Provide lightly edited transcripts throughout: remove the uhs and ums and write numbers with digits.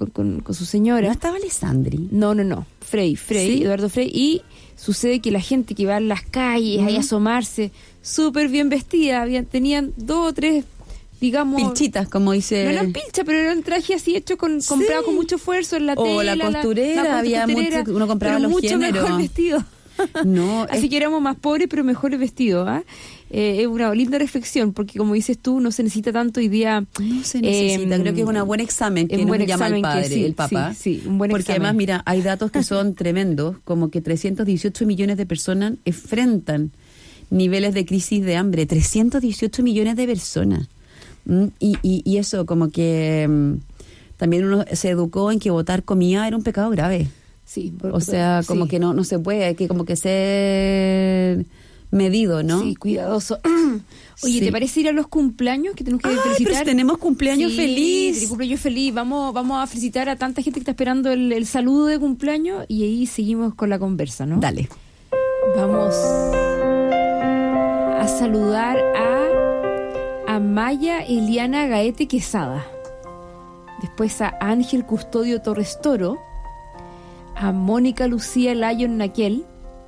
con su señora. ¿No estaba Alessandri? No. Frey, ¿Sí? Eduardo Frey. Y sucede que la gente que va en las calles ahí a asomarse, súper bien vestida, tenían 2 o 3, digamos... Pilchitas, como dice... No eran pilchas, pero eran trajes así hechos comprado con mucho esfuerzo en la tela. O la costurera, había mucho, uno compraba pero los mucho géneros. mejor vestido. No, Así que éramos más pobres, pero mejores vestidos. Es una linda reflexión, porque como dices tú, no se necesita tanto hoy día. No se necesita, creo que es un buen examen que nos llama el padre, el papá. Sí, un buen porque examen. además, mira, hay datos que son tremendos, como que 318 millones de personas enfrentan niveles de crisis de hambre. 318 millones de personas. Y eso, como que también uno se educó en que botar comida era un pecado grave. Sí, O sea, como que no se puede, hay que como que ser medido, ¿no? Sí, cuidadoso. Oye, Sí. ¿te parece ir a los cumpleaños que tenemos que felicitar? Pero tenemos cumpleaños feliz. Cumpleaños feliz. Vamos a felicitar a tanta gente que está esperando el saludo de cumpleaños y ahí seguimos con la conversa, ¿no? Dale. Vamos a saludar a Maya Eliana Gaete Quesada. Después a Ángel Custodio Torres Toro, a Mónica Lucía Lyon Naquel,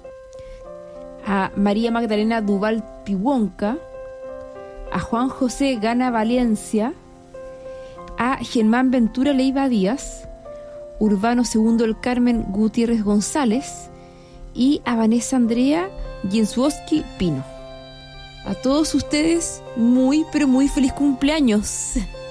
a María Magdalena Duval Pihuonca, a Juan José Gana Valencia, a Germán Ventura Leiva Díaz, Urbano II El Carmen Gutiérrez González y a Vanessa Andrea Jenswoski Pino. A todos ustedes, muy, pero muy feliz cumpleaños.